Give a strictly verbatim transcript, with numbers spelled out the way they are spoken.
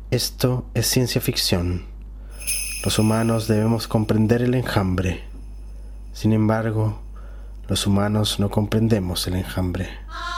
Esto es ciencia ficción. Los humanos debemos comprender el enjambre. Sin embargo, los humanos no comprendemos el enjambre.